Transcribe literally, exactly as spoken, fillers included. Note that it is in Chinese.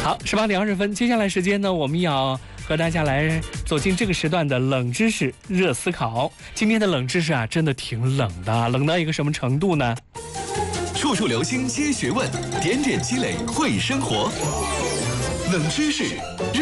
好，十八点二十分，接下来时间呢，我们要和大家来走进这个时段的冷知识热思考。今天的冷知识啊，真的挺冷的，冷到一个什么程度呢？ 处处留心接学问，点点积累会生活。冷知识。